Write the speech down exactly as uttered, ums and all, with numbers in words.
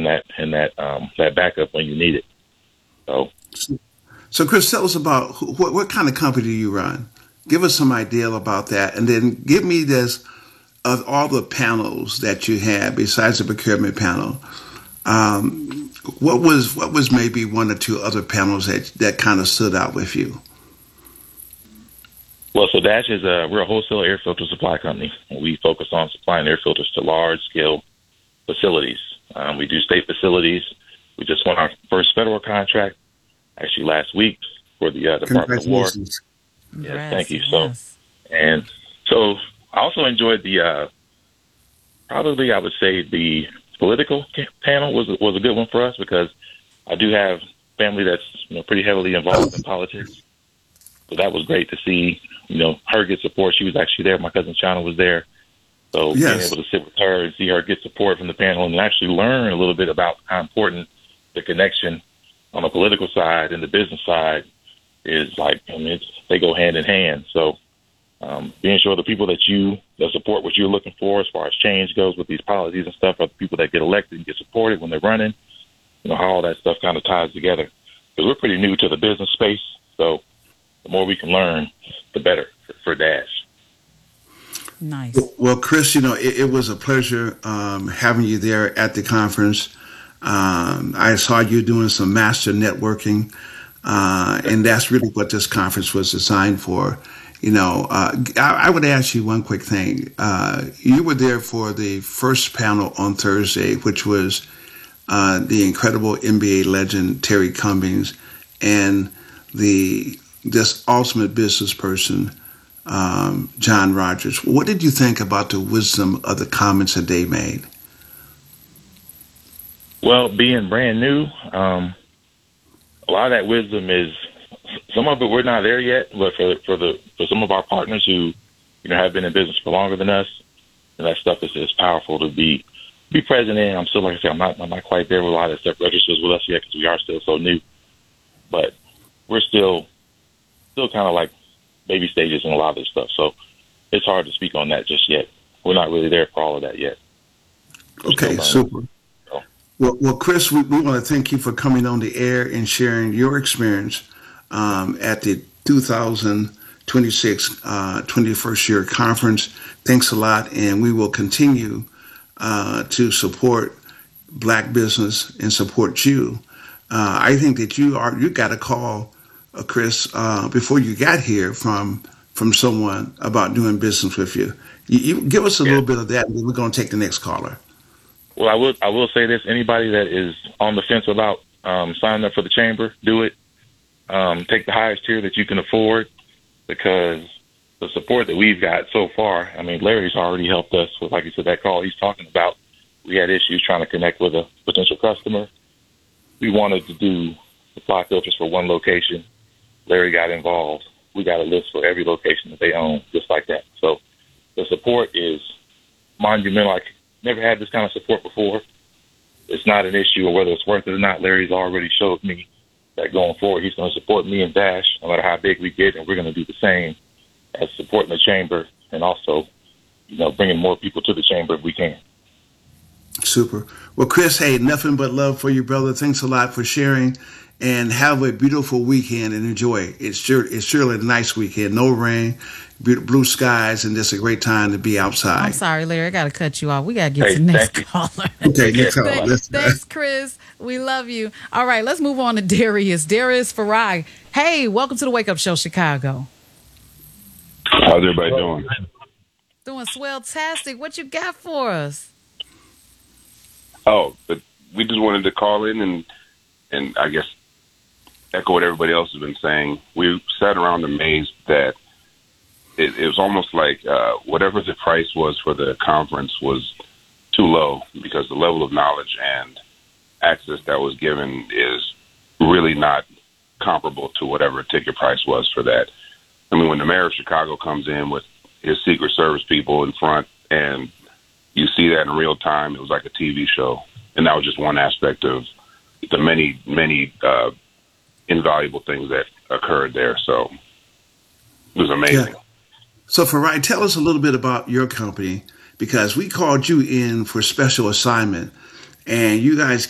that and that um, that backup when you need it. So, so Chris, tell us about who, what what kind of company do you run? Give us some idea about that, and then give me this of all the panels that you had besides the procurement panel. Um, what was what was maybe one or two other panels that that kind of stood out with you? Well, so Dash is a we're a wholesale air filter supply company. We focus on supplying air filters to large scale facilities. Um, we do state facilities. We just won our first federal contract actually last week for the uh, Department of War. Congratulations. Yes, thank you. So, and so I also enjoyed the uh, probably I would say the political panel was was a good one for us because I do have family that's you know pretty heavily involved in politics. So that was great to see, you know, her get support. She was actually there. My cousin China was there. So yes. Being able to sit with her and see her get support from the panel and actually learn a little bit about how important the connection on the political side and the business side is like, I mean, it's, they go hand in hand. So um, being sure the people that you that support what you're looking for as far as change goes with these policies and stuff are the people that get elected and get supported when they're running, you know, how all that stuff kind of ties together. Because we're pretty new to the business space. So the more we can learn, the better for, for Dash. Nice. Well, Chris, you know, it, it was a pleasure um, having you there at the conference. Um, I saw you doing some master networking, uh, and that's really what this conference was designed for. You know, uh, I, I would ask you one quick thing. Uh, you were there for the first panel on Thursday, which was uh, the incredible N B A legend Terry Cummings and the this ultimate business person, um, John Rogers. What did you think about the wisdom of the comments that they made? Well, being brand new, um, a lot of that wisdom is, some of it we're not there yet, but for for the for some of our partners who, you know, have been in business for longer than us, and that stuff is, is powerful to be be present in. I'm still, like I said, I'm not I'm not quite there with a lot of that stuff registers with us yet because we are still so new, but we're still still kind of like baby stages in a lot of this stuff. So it's hard to speak on that just yet. We're not really there for all of that yet. We're okay, super. So. Well, well, Chris, we, we want to thank you for coming on the air and sharing your experience um, at the two thousand twenty-six uh, twenty-first year conference. Thanks a lot, and we will continue uh, to support Black business and support you. Uh, I think that you are you got a call, uh, Chris, uh, before you got here from from someone about doing business with you. You, you give us a yeah. little bit of that, and then we're going to take the next caller. Well, I will I will say this: anybody that is on the fence about um, signing up for the chamber, do it. Um, take the highest tier that you can afford, because the support that we've got so far, I mean, Larry's already helped us with, like you said, that call he's talking about. We had issues trying to connect with a potential customer. We wanted to do supply filters for one location. Larry got involved. We got a list for every location that they own, just like that. So the support is monumental. I never had this kind of support before. It's not an issue of whether it's worth it or not. Larry's already showed me that going forward, he's going to support me and Dash, no matter how big we get, and we're going to do the same as supporting the chamber and also, you know, bringing more people to the chamber if we can. Super. Well, Chris, hey, nothing but love for you, brother. Thanks a lot for sharing, and have a beautiful weekend and enjoy. It's sure it's surely a nice weekend. No rain, blue skies, and just a great time to be outside. I'm sorry, Larry. I got to cut you off. We got to get hey, to the next caller. Okay, next caller. Thanks, thanks, Chris. We love you. All right, let's move on to Darius. Darius Farag. Hey, welcome to the Wake Up Show, Chicago. How's everybody doing? Doing swell-tastic. What you got for us? Oh, but we just wanted to call in and, and I guess, echo what everybody else has been saying. We sat around amazed that it, it was almost like uh, whatever the price was for the conference was too low, because the level of knowledge and access that was given is really not comparable to whatever ticket price was for that. I mean, when the mayor of Chicago comes in with his Secret Service people in front and you see that in real time, it was like a T V show. And that was just one aspect of the many, many uh, invaluable things that occurred there. So it was amazing. Yeah. So, Farag, tell us a little bit about your company, because we called you in for special assignment, and you guys